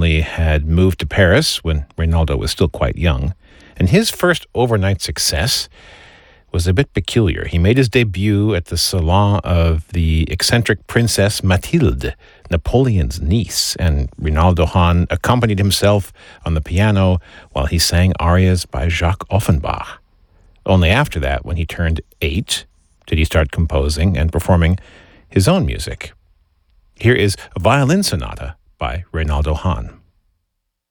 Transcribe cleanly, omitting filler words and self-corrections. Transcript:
family had moved to Paris when Reynaldo was still quite young, and his first overnight success was a bit peculiar. He made his debut at the salon of the eccentric Princess Mathilde, Napoleon's niece, and Reynaldo Hahn accompanied himself on the piano while he sang arias by Jacques Offenbach. Only after that, when he turned 8, did he start composing and performing his own music. Here is a violin sonata by Reynaldo Hahn.